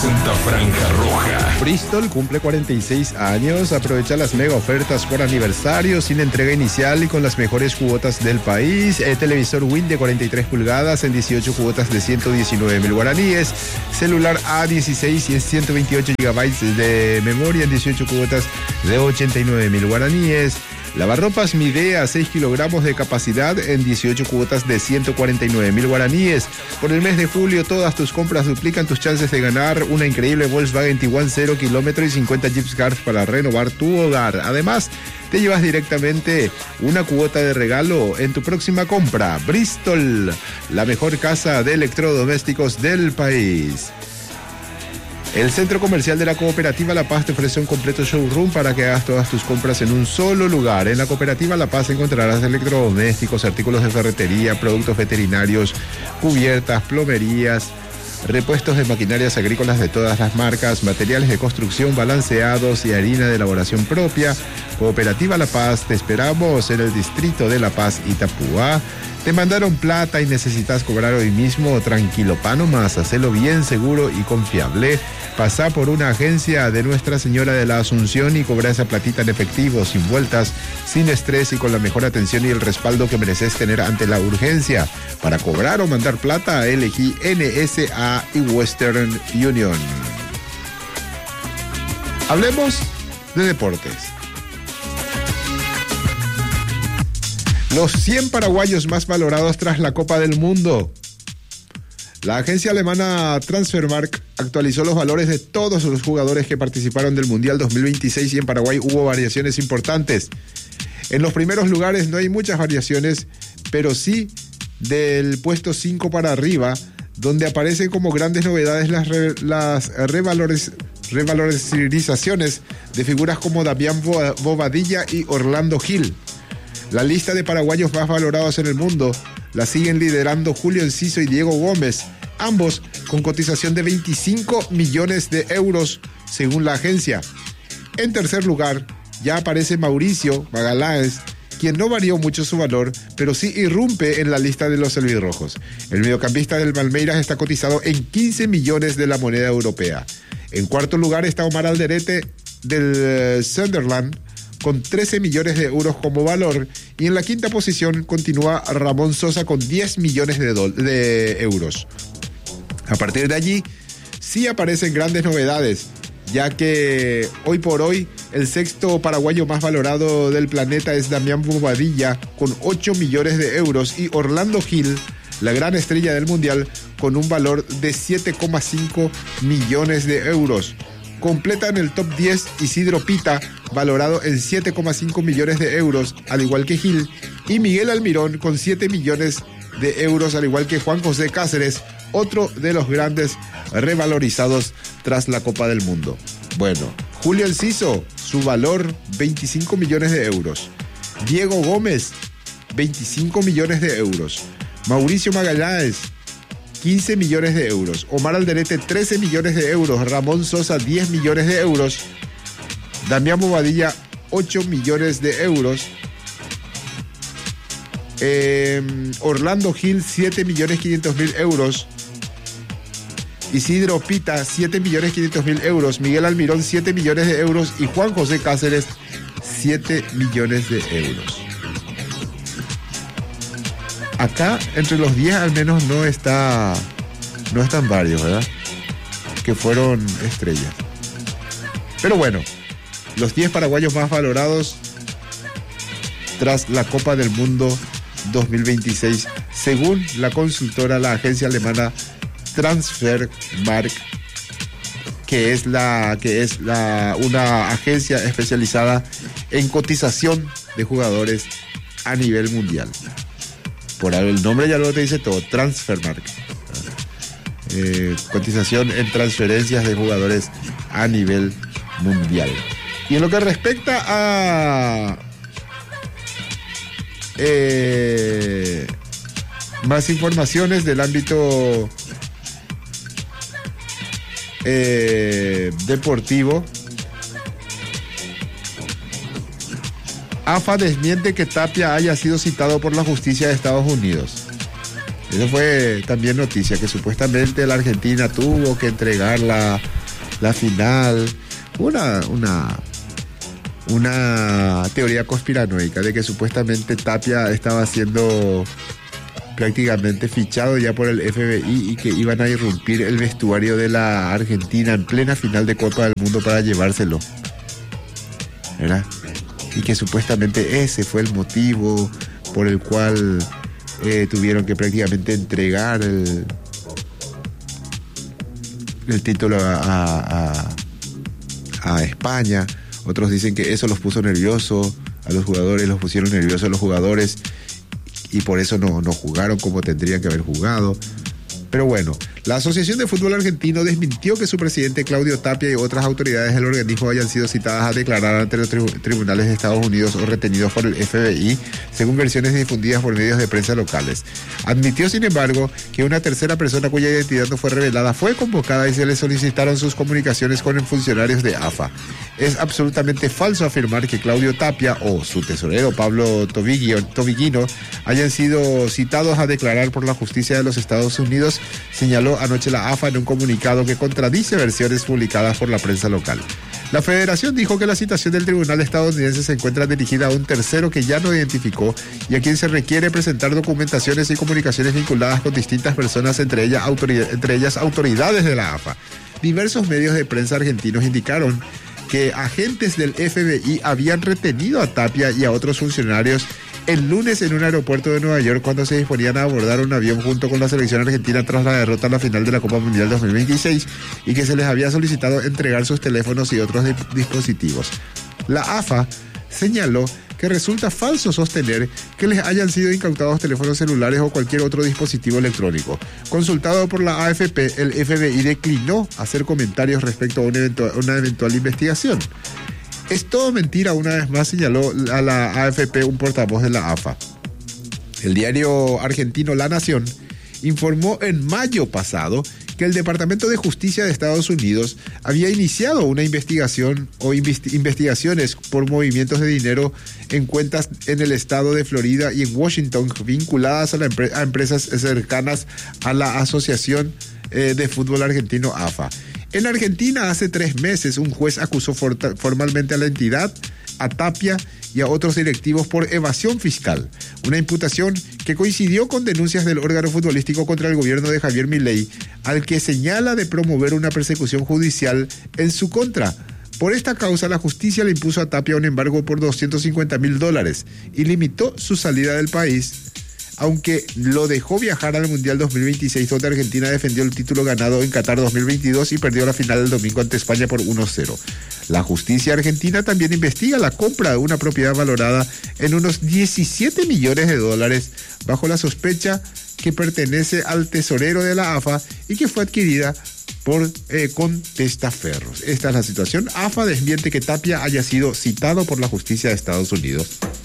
presenta Franja Roja. Bristol cumple 46 años. Aprovecha las mega ofertas por aniversario sin entrega inicial y con las mejores cuotas del país. Televisor Win de 43 pulgadas en 18 cuotas de 119.000 guaraníes. Celular A16 y 128 GB de memoria en 18 cuotas de 89.000 guaraníes. Lavarropas Midea, 6 kilogramos de capacidad en 18 cuotas de 149.000 guaraníes. Por el mes de julio, todas tus compras duplican tus chances de ganar una increíble Volkswagen Tiguan 0 kilómetro y 50 gift cards para renovar tu hogar. Además, te llevas directamente una cuota de regalo en tu próxima compra. Bristol, la mejor casa de electrodomésticos del país. El Centro Comercial de la Cooperativa La Paz te ofrece un completo showroom para que hagas todas tus compras en un solo lugar. En la Cooperativa La Paz encontrarás electrodomésticos, artículos de ferretería, productos veterinarios, cubiertas, plomerías, repuestos de maquinarias agrícolas de todas las marcas, materiales de construcción balanceados y harina de elaboración propia. Cooperativa La Paz, te esperamos en el distrito de La Paz, Itapúa. ¿Te mandaron plata y necesitas cobrar hoy mismo? Tranquilo, pa' nomás, hacelo bien, seguro y confiable. Pasá por una agencia de Nuestra Señora de la Asunción y cobra esa platita en efectivo, sin vueltas, sin estrés y con la mejor atención y el respaldo que mereces tener ante la urgencia. Para cobrar o mandar plata, elegí NSA y Western Union. Hablemos de deportes. Los 100 paraguayos más valorados tras la Copa del Mundo. La agencia alemana Transfermarkt actualizó los valores de todos los jugadores que participaron del Mundial 2026 y en Paraguay hubo variaciones importantes. En los primeros lugares no hay muchas variaciones, pero sí del puesto 5 para arriba, donde aparecen como grandes novedades las revalorizaciones de figuras como Damián Bobadilla y Orlando Gil. La lista de paraguayos más valorados en el mundo la siguen liderando Julio Enciso y Diego Gómez, ambos con cotización de 25 millones de euros, según la agencia. En tercer lugar, ya aparece Mauricio Magaláes, quien no varió mucho su valor, pero sí irrumpe en la lista de los albirrojos. El mediocampista del Palmeiras está cotizado en 15 millones de la moneda europea. En cuarto lugar está Omar Alderete del Sunderland, con 13 millones de euros como valor, y en la quinta posición continúa Ramón Sosa con 10 millones de euros. A partir de allí, sí aparecen grandes novedades, ya que hoy por hoy el sexto paraguayo más valorado del planeta es Damián Bobadilla con 8 millones de euros y Orlando Gil, la gran estrella del Mundial, con un valor de 7,5 millones de euros. Completan el top 10 Isidro Pita, valorado en 7,5 millones de euros, al igual que Gil, y Miguel Almirón con 7 millones de euros, al igual que Juan José Cáceres, otro de los grandes revalorizados tras la Copa del Mundo. Bueno, Julio Enciso, su valor 25 millones de euros. Diego Gómez, 25 millones de euros. Mauricio Magaláes, 15 millones de euros. Omar Alderete, 13 millones de euros. Ramón Sosa, 10 millones de euros. Damián Bobadilla, 8 millones de euros. Orlando Gil, 7 millones 500 mil euros. Isidro Pita, 7 millones 500 mil euros. Miguel Almirón, 7 millones de euros. Y Juan José Cáceres, 7 millones de euros. Acá, entre los 10 al menos no están varios, ¿verdad? Que fueron estrellas. Pero bueno, los 10 paraguayos más valorados tras la Copa del Mundo 2026, según la consultora, la agencia alemana Transfermarkt, que es una agencia especializada en cotización de jugadores a nivel mundial. Por el nombre ya lo te dice todo, Transfermarkt. Cotización en transferencias de jugadores a nivel mundial. Y en lo que respecta a más informaciones del ámbito deportivo, AFA desmiente que Tapia haya sido citado por la justicia de Estados Unidos. Eso fue también noticia, que supuestamente la Argentina tuvo que entregar la final. Una teoría conspiranoica de que supuestamente Tapia estaba siendo prácticamente fichado ya por el FBI y que iban a irrumpir el vestuario de la Argentina en plena final de Copa del Mundo para llevárselo, ¿verdad? Y que supuestamente ese fue el motivo por el cual tuvieron que prácticamente entregar el título a España. Otros dicen que eso los puso nerviosos a los jugadores, los pusieron nerviosos a los jugadores y por eso no jugaron como tendrían que haber jugado. Pero bueno, la Asociación de Fútbol Argentino desmintió que su presidente Claudio Tapia y otras autoridades del organismo hayan sido citadas a declarar ante los tribunales de Estados Unidos o retenidos por el FBI, según versiones difundidas por medios de prensa locales. Admitió, sin embargo, que una tercera persona cuya identidad no fue revelada fue convocada y se le solicitaron sus comunicaciones con funcionarios de AFA. Es absolutamente falso afirmar que Claudio Tapia o su tesorero Pablo Tobiguino hayan sido citados a declarar por la justicia de los Estados Unidos, señaló anoche la AFA en un comunicado que contradice versiones publicadas por la prensa local. La federación dijo que la citación del tribunal estadounidense se encuentra dirigida a un tercero que ya no identificó y a quien se requiere presentar documentaciones y comunicaciones vinculadas con distintas personas, entre ellas autoridades de la AFA. Diversos medios de prensa argentinos indicaron que agentes del FBI habían retenido a Tapia y a otros funcionarios el lunes en un aeropuerto de Nueva York cuando se disponían a abordar un avión junto con la selección argentina tras la derrota en la final de la Copa Mundial 2026 y que se les había solicitado entregar sus teléfonos y otros dispositivos. La AFA señaló que resulta falso sostener que les hayan sido incautados teléfonos celulares o cualquier otro dispositivo electrónico. Consultado por la AFP, el FBI declinó hacer comentarios respecto a una eventual investigación. Es todo mentira, una vez más señaló a la AFP un portavoz de la AFA. El diario argentino La Nación informó en mayo pasado que el Departamento de Justicia de Estados Unidos había iniciado una investigación o investigaciones por movimientos de dinero en cuentas en el estado de Florida y en Washington vinculadas a empresas cercanas a la Asociación de Fútbol Argentino AFA. En Argentina, hace 3 meses, un juez acusó formalmente a la entidad, a Tapia y a otros directivos por evasión fiscal, una imputación que coincidió con denuncias del órgano futbolístico contra el gobierno de Javier Milei, al que señala de promover una persecución judicial en su contra. Por esta causa, la justicia le impuso a Tapia un embargo por $250,000 y limitó su salida del país, aunque lo dejó viajar al Mundial 2026, donde Argentina defendió el título ganado en Qatar 2022 y perdió la final del domingo ante España por 1-0. La justicia argentina también investiga la compra de una propiedad valorada en unos $17 millones bajo la sospecha que pertenece al tesorero de la AFA y que fue adquirida con testaferros. Esta es la situación. AFA desmiente que Tapia haya sido citado por la justicia de Estados Unidos.